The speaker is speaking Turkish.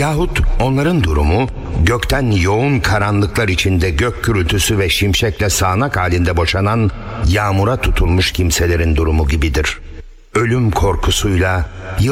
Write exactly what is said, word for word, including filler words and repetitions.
Yahut onların durumu gökten yoğun karanlıklar içinde gök gürültüsü ve şimşekle sağanak halinde boşanan yağmura tutulmuş kimselerin durumu gibidir. Ölüm korkusuyla